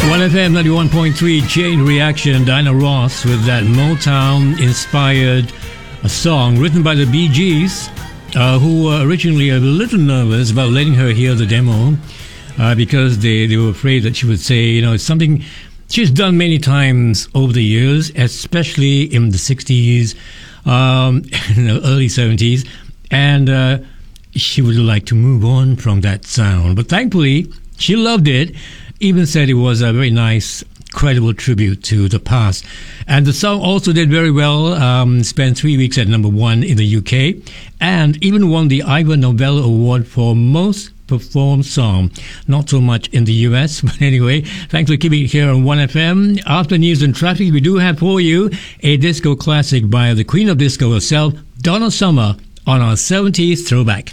1FM 91.3 Chain Reaction, Diana Ross with that Motown-inspired song written by the Bee Gees, who were originally a little nervous about letting her hear the demo because they were afraid that she would say, it's something she's done many times over the years, especially in the 60s, early 70s, and she would like to move on from that sound. But thankfully, she loved it. Even said it was a very nice, credible tribute to the past. And the song also did very well, spent 3 weeks at number 1 in the UK, and even won the Ivor Novello Award for Most Performed Song. Not so much in the US, but anyway, thanks for keeping it here on 1FM. After news and traffic, we do have for you a disco classic by the Queen of Disco herself, Donna Summer, on our 70s throwback.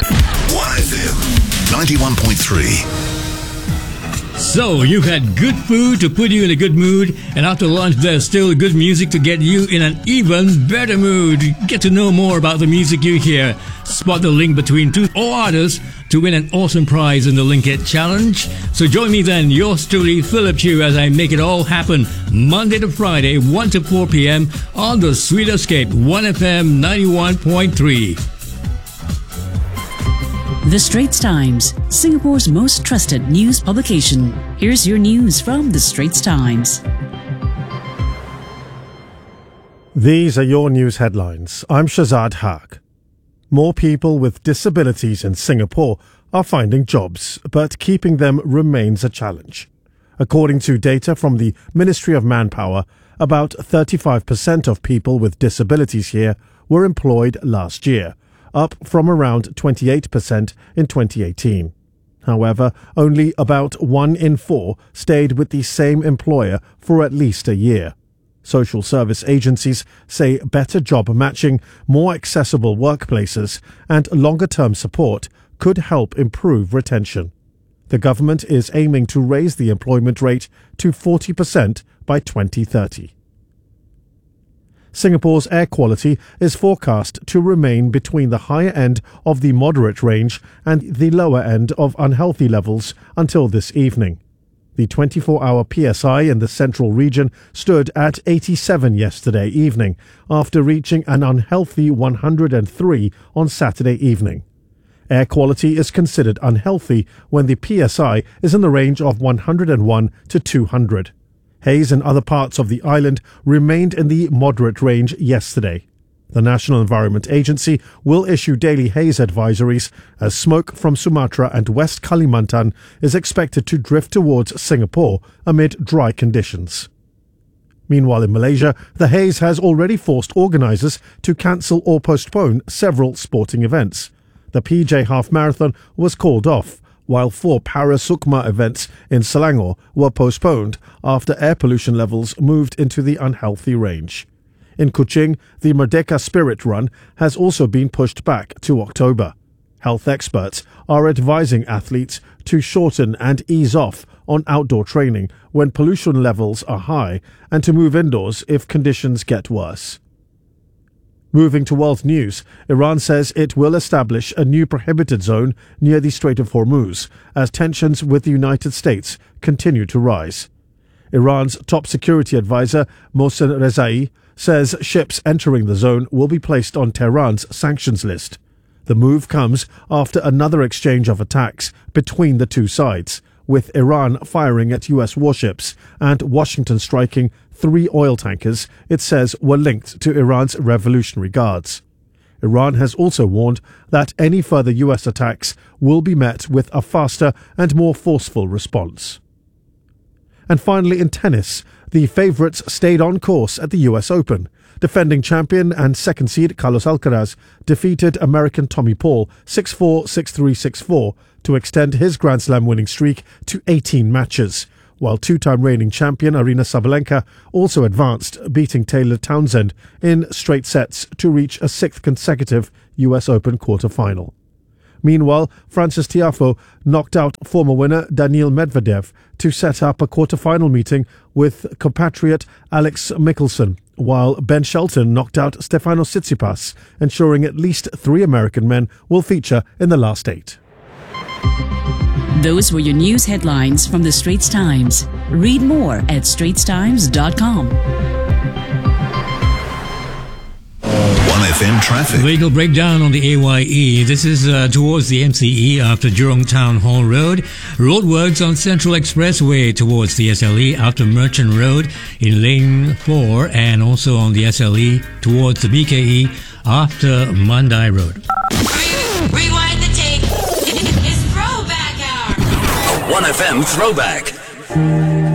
1FM 91.3. So, you've had good food to put you in a good mood, and after lunch there's still good music to get you in an even better mood. Get to know more about the music you hear. Spot the link between two artists to win an awesome prize in the Link It Challenge. So join me then, yours truly, Philip Chu, as I make it all happen Monday to Friday, 1 to 4 p.m. on the Sweet Escape, 1FM 91.3. The Straits Times, Singapore's most trusted news publication. Here's your news from The Straits Times. These are your news headlines. I'm Shazad Haq. More people with disabilities in Singapore are finding jobs, but keeping them remains a challenge. According to data from the Ministry of Manpower, about 35% of people with disabilities here were employed last year, up from around 28% in 2018. However, only about 1 in 4 stayed with the same employer for at least a year. Social service agencies say better job matching, more accessible workplaces, and longer-term support could help improve retention. The government is aiming to raise the employment rate to 40% by 2030. Singapore's air quality is forecast to remain between the higher end of the moderate range and the lower end of unhealthy levels until this evening. The 24-hour PSI in the central region stood at 87 yesterday evening, after reaching an unhealthy 103 on Saturday evening. Air quality is considered unhealthy when the PSI is in the range of 101 to 200. Haze in other parts of the island remained in the moderate range yesterday. The National Environment Agency will issue daily haze advisories as smoke from Sumatra and West Kalimantan is expected to drift towards Singapore amid dry conditions. Meanwhile, in Malaysia, the haze has already forced organisers to cancel or postpone several sporting events. The PJ Half Marathon was called off, while 4 Para-Sukma events in Selangor were postponed after air pollution levels moved into the unhealthy range. In Kuching, the Merdeka Spirit Run has also been pushed back to October. Health experts are advising athletes to shorten and ease off on outdoor training when pollution levels are high and to move indoors if conditions get worse. Moving to world news, Iran says it will establish a new prohibited zone near the Strait of Hormuz as tensions with the United States continue to rise. Iran's top security advisor, Mohsen Rezai, says ships entering the zone will be placed on Tehran's sanctions list. The move comes after another exchange of attacks between the two sides, with Iran firing at US warships and Washington striking 3 oil tankers it says were linked to Iran's Revolutionary Guards. Iran has also warned that any further US attacks will be met with a faster and more forceful response. And finally, in tennis, the favourites stayed on course at the US Open. Defending champion and second seed Carlos Alcaraz defeated American Tommy Paul 6-4, 6-3, 6-4 to extend his Grand Slam winning streak to 18 matches, while two-time reigning champion Aryna Sabalenka also advanced, beating Taylor Townsend in straight sets to reach a 6th consecutive US Open quarter-final. Meanwhile, Frances Tiafoe knocked out former winner Daniil Medvedev to set up a quarter-final meeting with compatriot Alex Michelsen, while Ben Shelton knocked out Stefanos Tsitsipas, ensuring at least 3 American men will feature in the last 8. Those were your news headlines from The Straits Times. Read more at straitstimes.com. 1FM traffic. Vehicle breakdown on the AYE. This is towards the MCE after Jurong Town Hall Road. Roadworks on Central Expressway towards the SLE after Merchant Road in Lane 4, and also on the SLE towards the BKE after Mandai Road. Rewind the tape. It's throwback hour. A 1FM throwback.